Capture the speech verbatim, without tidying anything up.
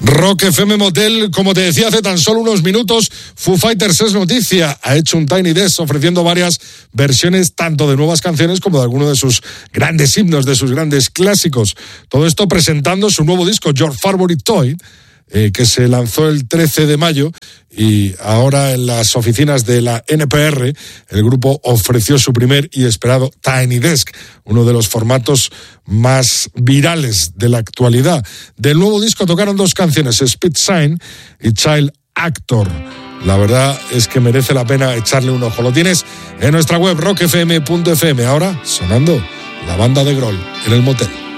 Rock F M Motel, como te decía hace tan solo unos minutos, Foo Fighters es noticia. Ha hecho un Tiny Desk ofreciendo varias versiones tanto de nuevas canciones como de algunos de sus grandes himnos, de sus grandes clásicos. Todo esto presentando su nuevo disco, Your Favorite Toy, eh, que se lanzó el trece de mayo, y ahora en las oficinas de la N P R el grupo ofreció su primer y esperado Tiny Desk, uno de los formatos más virales de la actualidad. Del nuevo disco tocaron dos canciones, Speed Sign y Child Actor. La verdad es que merece la pena echarle un ojo. Lo tienes en nuestra web rock f m punto f m. Ahora sonando la banda de Grohl en el motel.